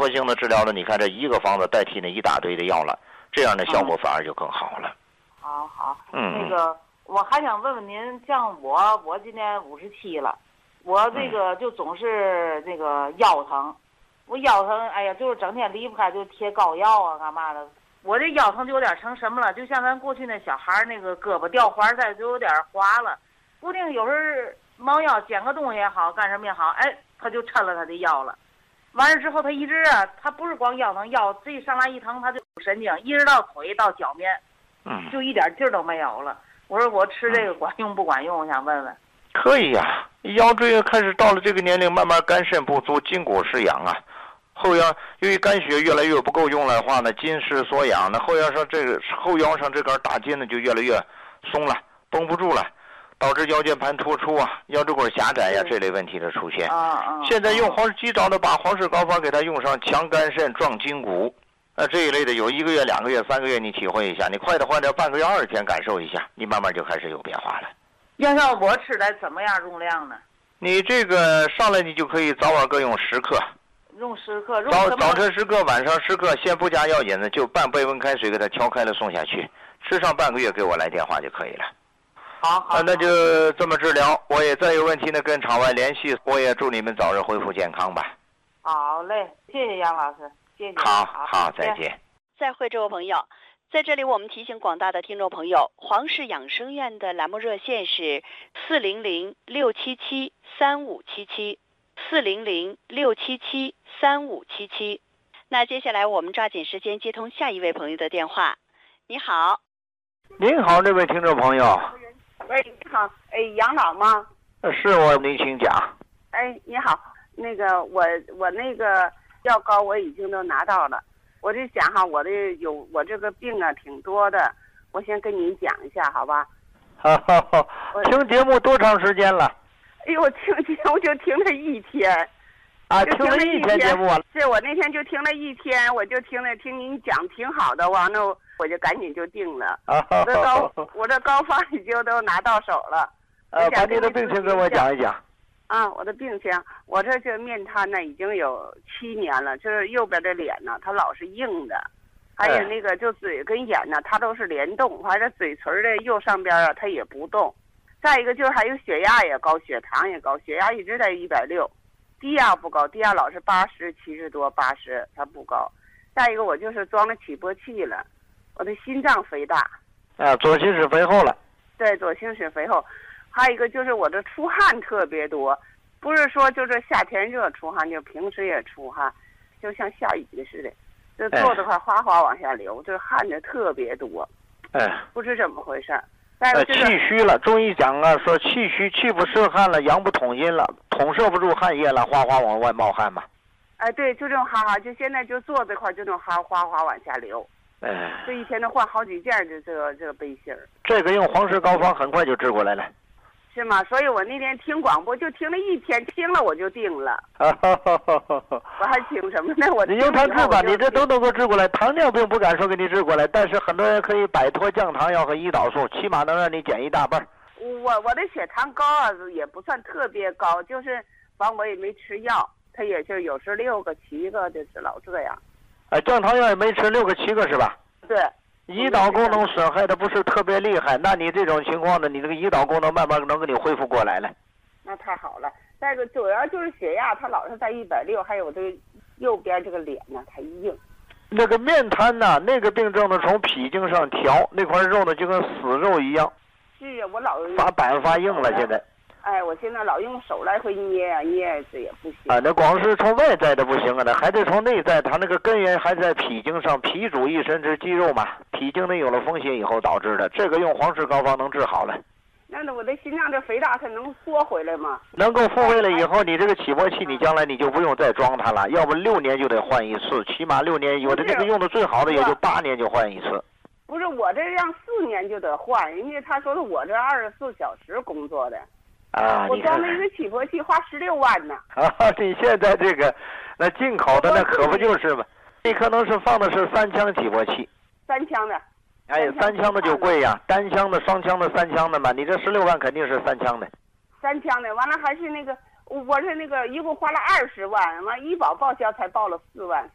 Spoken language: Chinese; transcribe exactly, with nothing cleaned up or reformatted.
活性的治疗了，你看这一个方子代替那一大堆的药了，这样的效果反而就更好了。 好好， 嗯， 那个我还想问问您，像我，我今年五十七了，我这个就总是这个腰疼，我腰疼，哎呀，就是整天离不开，就贴膏药啊，干嘛的。我这腰疼就有点成什么了，就像咱过去那小孩那个胳膊掉环带就有点滑了，固定有时候猫腰捡个东西也好，干什么也好，哎，他就抻了他的腰了。完了之后，他一直啊，他不是光腰疼，腰这一上来一疼，他就神经，一直到腿到脚面， 嗯， 就一点劲儿都没有了。我说我吃这个管用不管用？我想问问。 可以呀、啊，腰椎开始到了这个年龄，慢慢肝肾不足，筋骨失养啊。后腰由于肝血越来越不够用了的话呢，筋失所养，那后腰上这个后腰上这根大筋呢就越来越松了，绷不住了，导致腰间盘突出啊、腰椎管狭窄呀、这类问题的出现。 啊啊！ 现在用黄及早的把黄氏膏方给它用上，强肝肾、壮筋骨。呃，这一类的有一个月、两个月、三个月，你体会一下，你快的话点半个月、二十天感受一下，你慢慢就开始有变化了。 要要我吃的怎么样用量呢？ 你这个上来你就可以早晚各用十克。 用十克，用早早晨十克，晚上十克，先不加药引子，就半杯温开水给它调开了送下去，吃上半个月给我来电话就可以了。 好好、 啊，那就这么治疗。我也再有问题呢跟场外联系，我也祝你们早日恢复健康吧。 好嘞，谢谢杨老师，谢谢。 好好，再见。 再会，这位朋友。在这里我们提醒广大的听众朋友，黄氏养生院的栏目热线是四零零六七七三五七七。四零零六七七三五七七。那接下来我们抓紧时间接通下一位朋友的电话。你好。 您好，这位听众朋友。 喂，你好，哎，杨老吗？ 是我，您请讲。 哎，你好，那个我我那个药膏我已经都拿到了，我就想哈，我这有我这个病啊挺多的，我先跟您讲一下，好吧？ 好好好，听节目多长时间了？ 哎呦，我听节目就听了一天， 啊，听了一天节目啊！ 是我那天就听了一天，我就听了听您讲挺好的，完了我就赶紧就定了。 啊， 我这膏我这膏方已经都拿到手了。 呃，把你的病情跟我讲一讲。 啊，我的病情，我这这面瘫呢已经有七年了，就是右边的脸呢，它老是硬的，还有那个就嘴跟眼呢，它都是联动，完了嘴唇的右上边啊，它也不动。再一个就是还有血压也高，血糖也高，血压一直在一百六，低压不高，低压老是八十七十多八十，它不高。再一个我就是装了起搏器了，我的心脏肥大， 啊，左心室肥厚了。 对，左心室肥厚。还有一个就是我这出汗特别多，不是说就是夏天热出汗，就平时也出汗，就像下雨似的，就坐的话哗哗往下流，这汗的特别多， 哎， 不知怎么回事。 呃，气虚了，中医讲啊，说气虚，气不摄汗了，阳不统阴了，统摄不住汗液了，哗哗往外冒汗嘛。 哎，对，就这种哈哈，就现在就坐这块就这种哈哗哗往下流。 哎， 这一天都换好几件就这个这个背心儿。 这个用黄氏膏方很快就治过来了。 是吗？所以我那天听广播就听了一天，听了我就定了。我还听什么呢？我你用它治吧，你这都能够治过来。糖尿病不敢说给你治过来，但是很多人可以摆脱降糖药和胰岛素，起码能让你减一大半。 我我的血糖高啊，也不算特别高，就是反正我也没吃药，它也就有时六个七个，就是老这样。 哎，降糖药也没吃六个七个是吧？ 对。 胰岛功能损害的不是特别厉害，那你这种情况呢，你这个胰岛功能慢慢能给你恢复过来了。 那太好了。再一个主要就是血压，它老是在一百六，还有这右边这个脸呢，它硬。 那个面瘫呐，那个病症呢，从脾经上调，那块肉呢就跟死肉一样。 是啊，我老发板发硬了，现在。 哎，我现在老用手来回捏啊捏，这也不行啊。那光是从外在的不行啊，那还得从内在，它那个根源还在脾经上，脾主一身之肌肉嘛，脾经呢有了风邪以后导致的，这个用黄氏膏方能治好了。 那我的心脏这肥大，它能缩回来吗？ 能够复位了以后，你这个起搏器，你将来你就不用再装它了，要不六年就得换一次，起码六年，有的这个用的最好的也就八年就换一次。 不是我这样四年就得换，人家他说是我这二十四小时工作的。 啊， 我装了一个起搏器，花十六万呢。 啊，你现在这个，那进口的那可不就是嘛？你可能是放的是三腔起搏器。 三腔的。 哎，三腔的就贵呀，单腔的、双腔的、三腔的嘛，你这十六万肯定是三腔的。 三腔的，完了还是那个，我是那个一共花了二十万，完医保报销才报了四万，